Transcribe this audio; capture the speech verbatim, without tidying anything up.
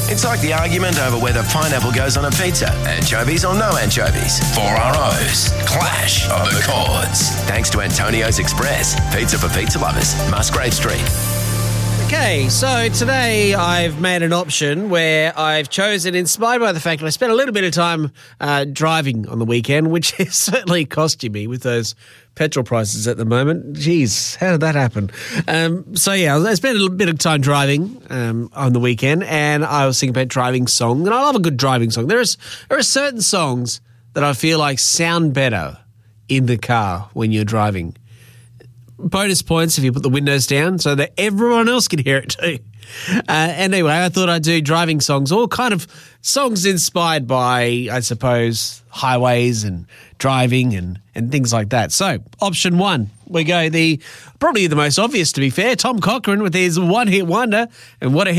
It's like the argument over whether pineapple goes on a pizza, anchovies or no anchovies. Four R O's, Clash of the Chords. Thanks to Antonio's Express, pizza for pizza lovers, Musgrave Street. Okay, so today I've made an option where I've chosen, inspired by the fact that I spent a little bit of time uh, driving on the weekend, which is certainly costing me with those petrol prices at the moment. Jeez, how did that happen? Um, so yeah, I spent a little bit of time driving um, on the weekend, and I was thinking about driving songs, and I love a good driving song. There is there are certain songs that I feel like sound better in the car when you're driving. Bonus points if you put the windows down so that everyone else can hear it too. Uh, anyway, I thought I'd do driving songs, all kind of songs inspired by, I suppose, highways and driving and, and things like that. So, option one, we go the probably the most obvious, to be fair, Tom Cochrane with his one-hit wonder, and what a